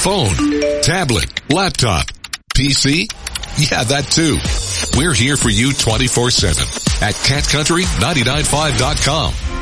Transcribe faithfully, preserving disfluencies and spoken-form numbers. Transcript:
phone, tablet, laptop, P C? Yeah, that too. We're here for you twenty-four seven at cat country nine nine five dot com.